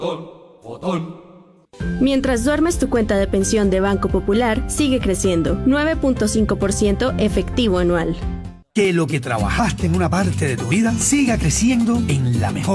Mientras duermes, tu cuenta de pensión de Banco Popular sigue creciendo, 9.5% efectivo anual. Que lo que trabajaste en una parte de tu vida siga creciendo en la mejor.